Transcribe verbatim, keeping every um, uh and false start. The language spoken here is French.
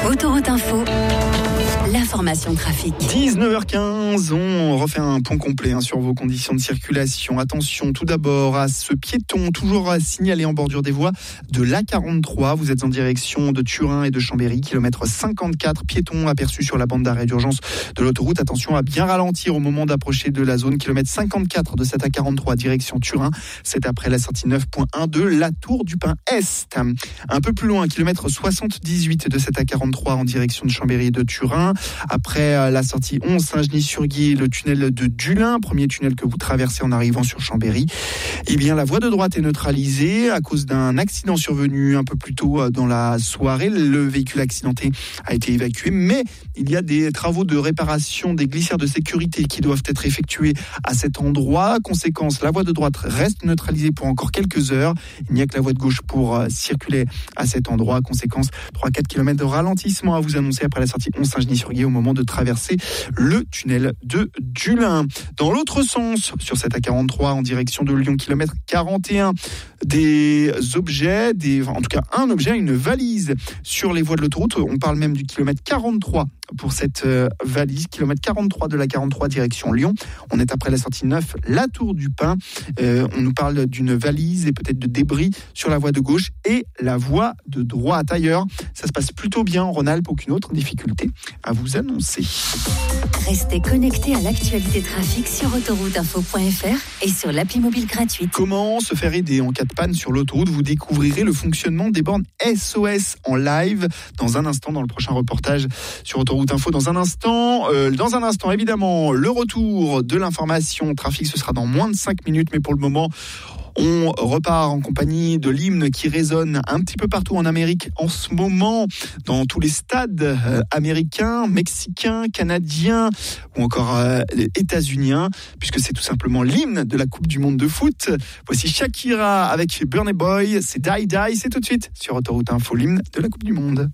Autoroute Info, l'information trafic. dix-neuf heures quinze, on refait un point complet hein, sur vos conditions de circulation. Attention tout d'abord à ce piéton toujours signalé en bordure des voies de l'A quarante-trois. Vous êtes en direction de Turin et de Chambéry, kilomètre cinquante-quatre, piéton aperçu sur la bande d'arrêt d'urgence de l'autoroute. Attention à bien ralentir au moment d'approcher de la zone, kilomètre cinquante-quatre de cette A quarante-trois, direction Turin. C'est après la sortie neuf point un de la Tour du Pin Est. Un peu plus loin, kilomètre soixante-dix-huit de cette A quarante-trois en direction de Chambéry et de Turin. Après la sortie onze, Saint-Genis-sur-Guiers, le tunnel de Dulin, premier tunnel que vous traversez en arrivant sur Chambéry. Eh bien, la voie de droite est neutralisée à cause d'un accident survenu un peu plus tôt dans la soirée. Le véhicule accidenté a été évacué, mais il y a des travaux de réparation des glissières de sécurité qui doivent être effectués à cet endroit. Conséquence, la voie de droite reste neutralisée pour encore quelques heures. Il n'y a que la voie de gauche pour circuler à cet endroit. Conséquence, trois à quatre kilomètres de ralentissement à vous annoncer après la sortie onze Saint-Genis-sur-Guiers au moment de traverser le tunnel de Dulin. Dans l'autre sens, sur cette A quarante-trois en direction de Lyon, kilomètre quarante et un, des objets, des, en tout cas un objet, une valise sur les voies de l'autoroute. On parle même du kilomètre quarante-trois pour cette euh, valise, kilomètre quarante-trois de la quarante-trois direction Lyon. On est après la sortie neuf, la Tour du Pin. Euh, on nous parle d'une valise et peut-être de débris sur la voie de gauche et la voie de droite. Ailleurs, ça se passe plutôt bien en Rhône-Alpes, aucune autre difficulté à vous annoncer. Restez connectés à l'actualité trafic sur autoroute info point f r et sur l'appli mobile gratuite. Comment se faire aider en cas de panne sur l'autoroute? Vous découvrirez le fonctionnement des bornes S O S en live dans un instant dans le prochain reportage sur Autoroute Info. Dans un instant, euh, dans un instant évidemment, le retour de l'information trafic, ce sera dans moins de cinq minutes, mais pour le moment, on repart en compagnie de l'hymne qui résonne un petit peu partout en Amérique en ce moment, dans tous les stades euh, américains, mexicains, canadiens ou encore euh, états-uniens, puisque c'est tout simplement l'hymne de la Coupe du Monde de foot. Voici Shakira avec Burna Boy, c'est Die Die, c'est tout de suite sur Autoroute Info, l'hymne de la Coupe du Monde.